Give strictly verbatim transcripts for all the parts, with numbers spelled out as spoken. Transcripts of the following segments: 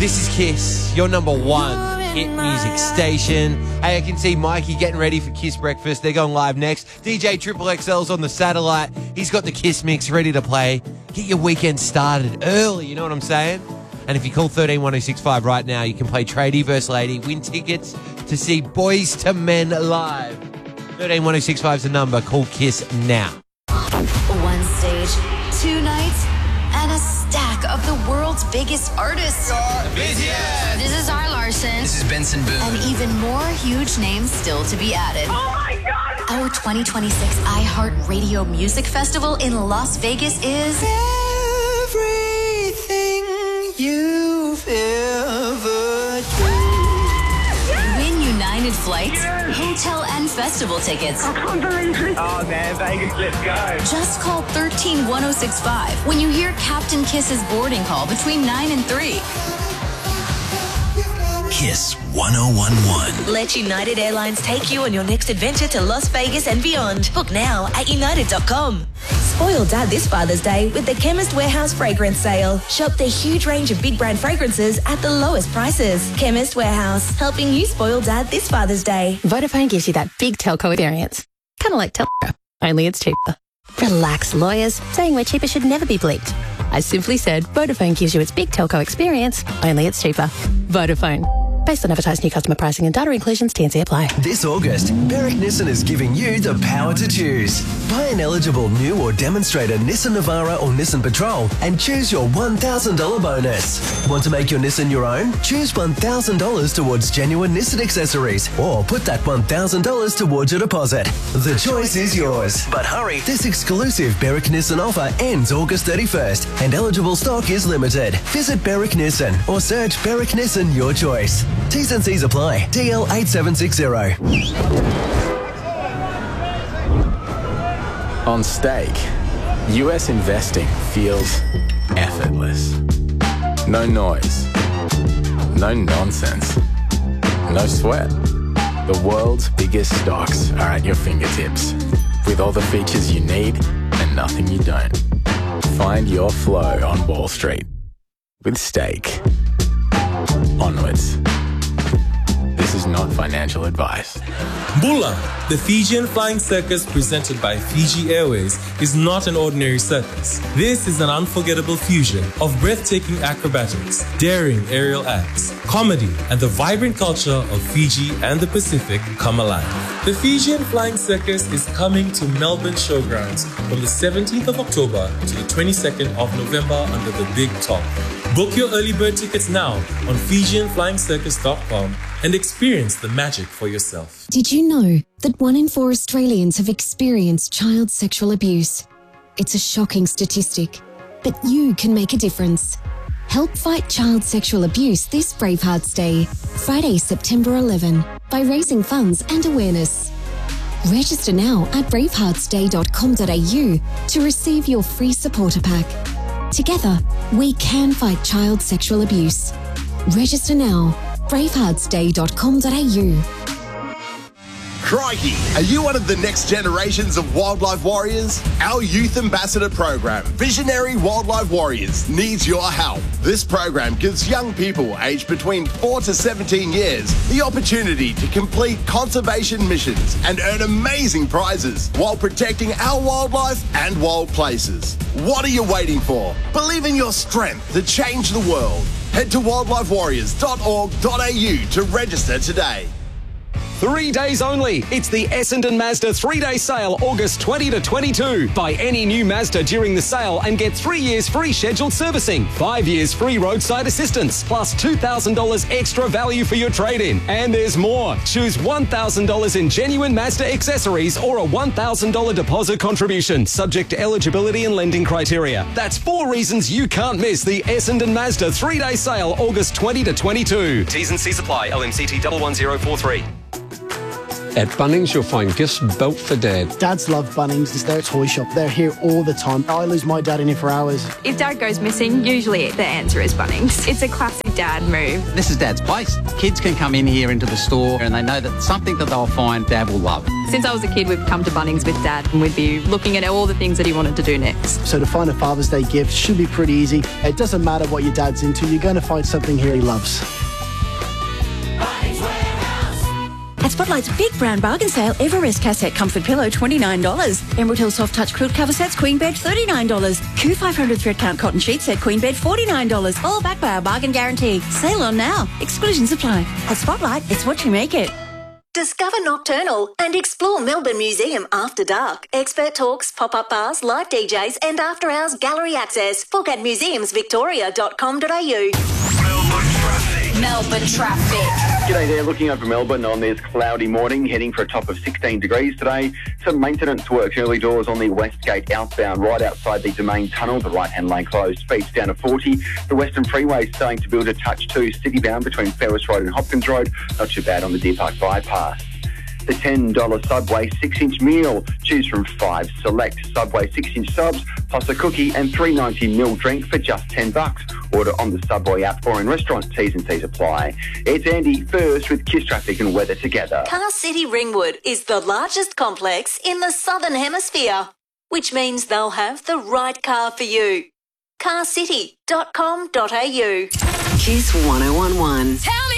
This is Kiss, your number one hit music station. Hey, I can see Mikey getting ready for Kiss Breakfast. They're going live next. D J Triple X L's on the satellite. He's got the Kiss mix ready to play. Get your weekend started early, you know what I'm saying? And if you call one three one oh six five right now, you can play Tradie versus Lady, win tickets to see Boys to Men live. one three one oh six five is the number. Call Kiss now. One stage, two nights, and a stack of the world's biggest artists. Busiest. This is R. Larson. This is Benson Boone. And even more huge names still to be added. Oh my God! Our twenty twenty-six iHeartRadio Music Festival in Las Vegas is everything you've ever dreamed. Win United Flights, yes. Hotel and festival tickets. I can't believe it. Oh man, Vegas, let's go. Just call one three one oh six five when you hear Captain Kiss's boarding call between nine and three. Kiss one oh one one. Let United Airlines take you on your next adventure to Las Vegas and beyond. Book now at united dot com. Spoil Dad this Father's Day with the Chemist Warehouse Fragrance Sale. Shop their huge range of big brand fragrances at the lowest prices. Chemist Warehouse, helping you spoil Dad this Father's Day. Vodafone gives you that big telco experience. Kind of like Telco, only it's cheaper. Relax, lawyers. Saying we're cheaper should never be bleeped. I simply said Vodafone gives you its big telco experience, only it's cheaper. Vodafone. Based on advertised new customer pricing and data inclusions, T and C apply. This August, Berwick Nissan is giving you the power to choose. Buy an eligible new or demonstrator Nissan Navara or Nissan Patrol and choose your one thousand dollars bonus. Want to make your Nissan your own? Choose one thousand dollars towards genuine Nissan accessories or put that one thousand dollars towards your deposit. The choice is yours. But hurry, this exclusive Berwick Nissan offer ends August thirty-first and eligible stock is limited. Visit Berwick Nissan or search Berwick Nissan your choice. T's and C's apply. D L eight seven six zero. On stake, U S investing feels effortless. No noise, no nonsense, no sweat. The world's biggest stocks are at your fingertips, with all the features you need and nothing you don't. Find your flow on Wall Street with Stake. Onwards. This is not financial advice. Bula, the Fijian Flying Circus presented by Fiji Airways, is not an ordinary circus. This is an unforgettable fusion of breathtaking acrobatics, daring aerial acts, comedy, and the vibrant culture of Fiji and the Pacific come alive. The Fijian Flying Circus is coming to Melbourne Showgrounds from the seventeenth of October to the twenty-second of November under the Big Top. Book your early bird tickets now on Fijian Flying Circus dot com and experience the magic for yourself. Did you know that one in four Australians have experienced child sexual abuse? It's a shocking statistic, but you can make a difference. Help fight child sexual abuse this Bravehearts Day, Friday, September eleventh, by raising funds and awareness. Register now at bravehearts day dot com dot a u to receive your free supporter pack. Together, we can fight child sexual abuse. Register now, bravehearts day dot com dot a u. Crikey, are you one of the next generations of wildlife warriors? Our Youth Ambassador program, Visionary Wildlife Warriors, needs your help. This program gives young people aged between four to seventeen years the opportunity to complete conservation missions and earn amazing prizes while protecting our wildlife and wild places. What are you waiting for? Believe in your strength to change the world. Head to wildlife warriors dot org dot a u to register today. Three days only. It's the Essendon Mazda three-day sale, August twentieth to twenty-second. Buy any new Mazda during the sale and get three years free scheduled servicing, five years free roadside assistance, plus two thousand dollars extra value for your trade-in. And there's more. Choose one thousand dollars in genuine Mazda accessories or a one thousand dollars deposit contribution, subject to eligibility and lending criteria. That's four reasons you can't miss the Essendon Mazda three-day sale, August twentieth to twenty-second. T's and C's apply. L M C T one one zero four three. At Bunnings, you'll find gifts built for Dad. Dads love Bunnings. It's their toy shop. They're here all the time. I lose my dad in here for hours. If Dad goes missing, usually the answer is Bunnings. It's a classic Dad move. This is Dad's place. Kids can come in here into the store and they know that something that they'll find Dad will love. Since I was a kid, we've come to Bunnings with Dad and we'd be looking at all the things that he wanted to do next. So to find a Father's Day gift should be pretty easy. It doesn't matter what your dad's into. You're going to find something here he loves. At Spotlight's big brown bargain sale, Everest cassette comfort pillow, twenty-nine dollars. Emerald Hill soft touch quilt cover sets, queen bed, thirty-nine dollars. Q five hundred thread count cotton sheet set, queen bed, forty-nine dollars. All backed by our bargain guarantee. Sale on now. Exclusions apply. At Spotlight, it's what you make it. Discover Nocturnal and explore Melbourne Museum after dark. Expert talks, pop-up bars, live D Js and after-hours gallery access. Book at museums victoria dot com dot a u. Melbourne traffic. G'day there, looking over Melbourne on this cloudy morning, heading for a top of sixteen degrees today. Some maintenance works early doors on the Westgate outbound, right outside the Domain Tunnel. The right-hand lane closed, speeds down to forty. The Western Freeway starting to build a touch too, city-bound between Ferris Road and Hopkins Road. Not too bad on the Deer Park bypass. The ten dollars Subway six-inch meal. Choose from five select Subway six-inch subs, plus a cookie and three ninety ml drink for just ten bucks. Order on the Subway app or in restaurant. T's and C's apply. It's Andy first with Kiss Traffic and weather together. Car City Ringwood is the largest complex in the Southern Hemisphere, which means they'll have the right car for you. car city dot com dot a u. Kiss one oh one one. Tell me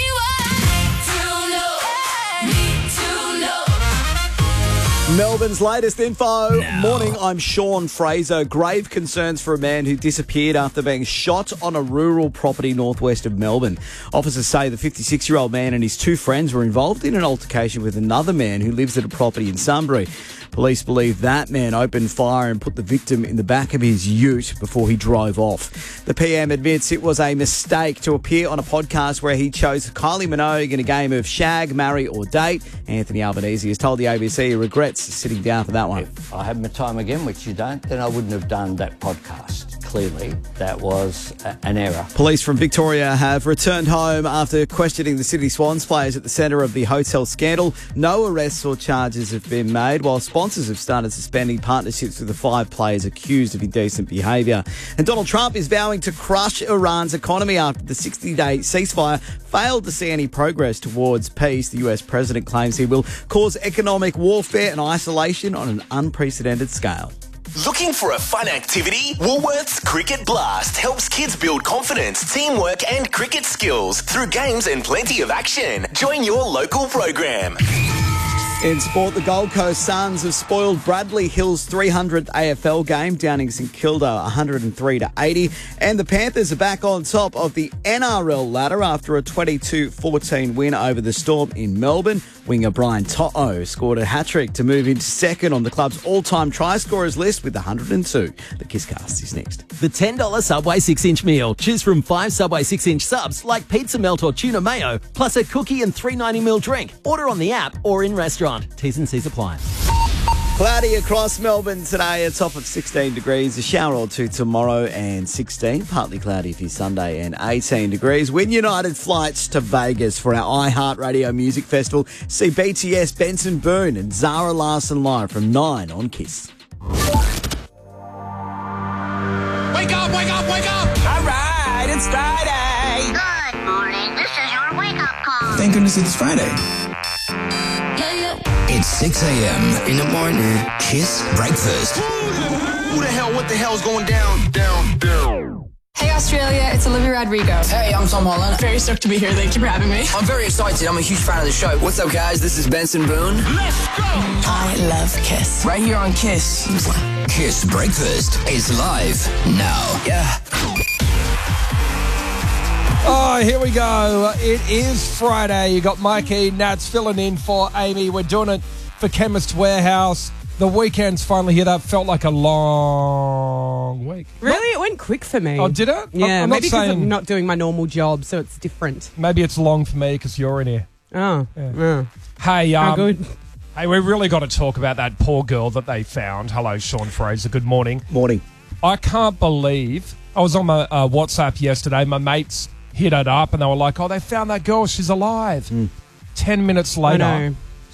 Melbourne's latest info. Now. Morning, I'm Sean Fraser. Grave concerns for a man who disappeared after being shot on a rural property northwest of Melbourne. Officers say the fifty-six-year-old man and his two friends were involved in an altercation with another man who lives at a property in Sunbury. Police believe that man opened fire and put the victim in the back of his ute before he drove off. The P M admits it was a mistake to appear on a podcast where he chose Kylie Minogue in a game of shag, marry or date. Anthony Albanese has told the A B C he regrets sitting down for that one. If I had my time again, which you don't, then I wouldn't have done that podcast. Clearly, that was a- an error. Police from Victoria have returned home after questioning the City Swans players at the centre of the hotel scandal. No arrests or charges have been made, while sponsors have started suspending partnerships with the five players accused of indecent behaviour. And Donald Trump is vowing to crush Iran's economy after the sixty-day ceasefire failed to see any progress towards peace. The U S president claims he will cause economic warfare and isolation on an unprecedented scale. Looking for a fun activity? Woolworths Cricket Blast helps kids build confidence, teamwork and cricket skills through games and plenty of action. Join your local program. In sport, the Gold Coast Suns have spoiled Bradley Hill's three hundredth A F L game, downing St Kilda one hundred three to eighty. And the Panthers are back on top of the N R L ladder after a twenty-two fourteen win over the Storm in Melbourne. Winger Brian To'o scored a hat-trick to move into second on the club's all-time try scorers list with one hundred two. The Kisscast is next. The ten dollars Subway six-inch meal. Choose from five Subway six-inch subs like pizza melt or tuna mayo, plus a cookie and three ninety ml drink. Order on the app or in restaurant. T's and C's apply. Cloudy across Melbourne today, a top of sixteen degrees, a shower or two tomorrow and sixteen, partly cloudy for Sunday and eighteen degrees. Win United flights to Vegas for our iHeartRadio Music Festival. See B T S, Benson Boone and Zara Larsson live from nine on Kiss. Wake up, wake up, wake up! All right, it's Friday. Good morning. This is your wake-up call. Thank goodness it's Friday. Yeah, yeah. It's six a.m. in the morning. Kiss Breakfast. Who the hell, what the hell's going down, down, down? Hey Australia, it's Olivia Rodrigo. Hey, I'm Tom Holland. Very stoked to be here. Thank you for having me. I'm very excited. I'm a huge fan of the show. What's up, guys? This is Benson Boone. Let's go! I love Kiss. Right here on Kiss. Kiss Breakfast is live now. Yeah. Oh, here we go. It is Friday. You got Mikey, Nats filling in for Amy. We're doing it for Chemist Warehouse. The weekend's finally hit up. Felt like a long week. Really? It went quick for me. Oh, did it? Yeah, I'm maybe because saying, I'm not doing my normal job, so it's different. Maybe it's long for me because you're in here. Oh, yeah. yeah. Hey, um, How good. Hey, we really got to talk about that poor girl that they found. Hello, Sean Fraser. Good morning. Morning. I can't believe... I was on my uh, WhatsApp yesterday. My mates hit it up and they were like, oh, they found that girl. She's alive. Mm. Ten minutes later,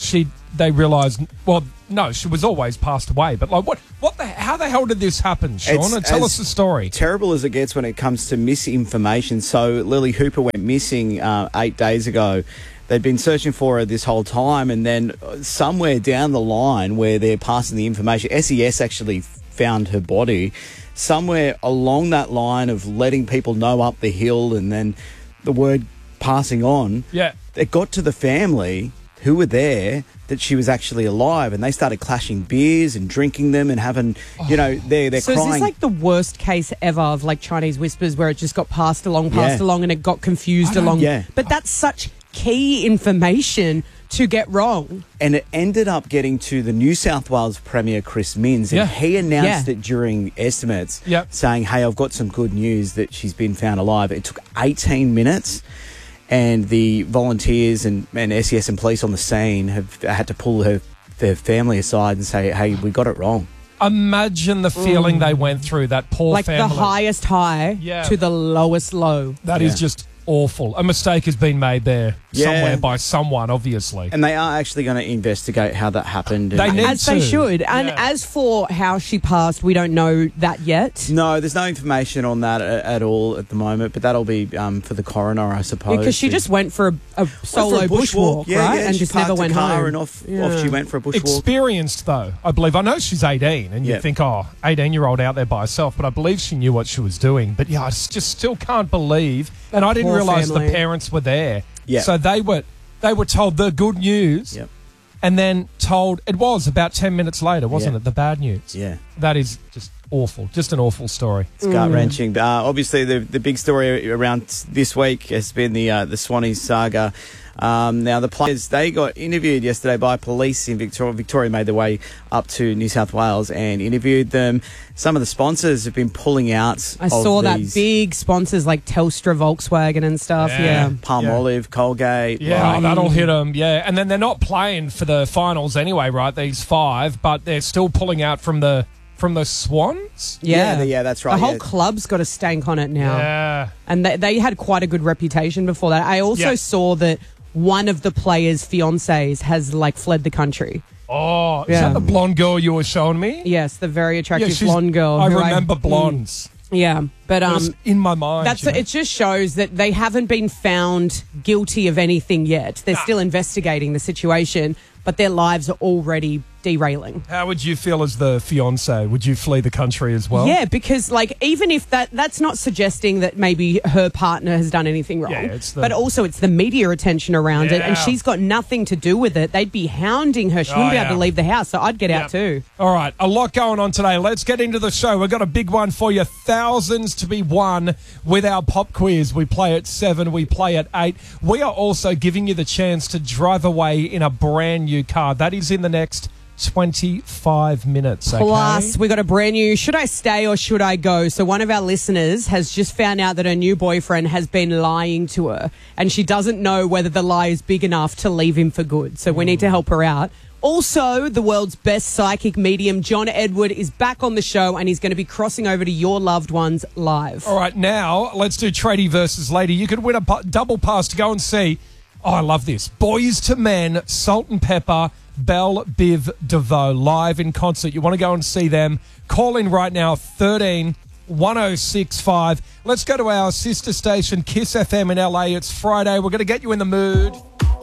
she they realised, well, no, she was always passed away. But like, what, what the, how the hell did this happen, Sean? It's And tell as us the story. Terrible as it gets when it comes to misinformation. So Lily Hooper went missing uh, eight days ago. They'd been searching for her this whole time, and then somewhere down the line where they're passing the information, S E S actually found her body. Somewhere along that line of letting people know up the hill and then the word passing on, yeah, it got to the family who were there that she was actually alive, and they started clashing beers and drinking them and having, you know, they're, they're so crying. is this like the worst case ever of like Chinese whispers where it just got passed along, passed Yeah. along and it got confused along? Yeah. But that's such key information to get wrong. And it ended up getting to the New South Wales Premier, Chris Minns, and Yeah. he announced Yeah. it during estimates, Yep. saying, hey, I've got some good news that she's been found alive. It took eighteen minutes, and the volunteers and, and S E S and police on the scene have had to pull her their family aside and say, hey, we got it wrong. Imagine the feeling they went through, that poor Like family. the highest high Yeah. to the lowest low. That is Yeah. just awful. A mistake has been made there Yeah. somewhere by someone, obviously. And they are actually going to investigate how that happened. They and- need As they to. should. And Yeah. as for how she passed, we don't know that yet. No, there's no information on that a- at all at the moment, but that'll be um, for the coroner, I suppose. Because she to- just went for a, a Went for solo a bushwalk, Yeah, right? yeah, and she just never parked went a car home. and off, Yeah. off she went for a bushwalk. Experienced, though, I believe. I know she's eighteen, and you Yeah. think, oh, eighteen-year-old out there by herself, but I believe she knew what she was doing. But, yeah, I s- just still can't believe, and I didn't Poor realise the family. parents were there. Yeah. So they were they were told the good news, Yep. and then told, it was about ten minutes later, wasn't Yeah. it, the bad news? Yeah. That is just awful, just an awful story. It's gut-wrenching. Uh, obviously, the the big story around this week has been the uh, the Swannies saga. Um, now, the players, they got interviewed yesterday by police in Victoria. Victoria made their way up to New South Wales and interviewed them. Some of the sponsors have been pulling out. I of saw that these big sponsors like Telstra, Volkswagen and stuff. Yeah. Yeah. Palmolive, Colgate. Yeah, like- that'll hit them, yeah. And then they're not playing for the finals anyway, right, these five, but they're still pulling out from the from the Swans? Yeah. Yeah, the- yeah, that's right, The whole yeah. club's got a stank on it now. Yeah. And they, they had quite a good reputation before that. I also Yeah. saw that one of the players' fiancés has like fled the country. Oh, is Yeah. that the blonde girl you were showing me? Yes, the very attractive she's- blonde girl. I who remember Mm, blondes. yeah, but It um, was in my mind. that's you know. it. Just shows that they haven't been found guilty of anything yet. They're Nah. still investigating the situation, but their lives are already derailing. How would you feel as the fiance? Would you flee the country as well? Yeah, because like even if that that's not suggesting that maybe her partner has done anything wrong, Yeah, it's the- but also it's the media attention around it, and Yeah. she's got nothing to do with it. They'd be hounding her. She wouldn't Oh, be able yeah. to leave the house, so I'd get Yep. out too. All right, a lot going on today. Let's get into the show. We've got a big one for you. Thousands to be won with our pop quiz. We play at seven, we play at eight. We are also giving you the chance to drive away in a brand new car. That is in the next twenty-five minutes. Okay? Plus, we got a brand new Should I Stay or Should I Go? So one of our listeners has just found out that her new boyfriend has been lying to her, and she doesn't know whether the lie is big enough to leave him for good. So we need to help her out. Also, the world's best psychic medium, John Edward, is back on the show, and he's going to be crossing over to your loved ones live. All right, now let's do tradie versus lady. You could win a pu- double pass to go and see. Oh, I love this. Boys to Men, Salt and Pepper, Belle Biv DeVoe live in concert. You want to go and see them? Call in right now, thirteen one oh six five. Let's go to our sister station, Kiss F M in L A. It's Friday. We're going to get you in the mood.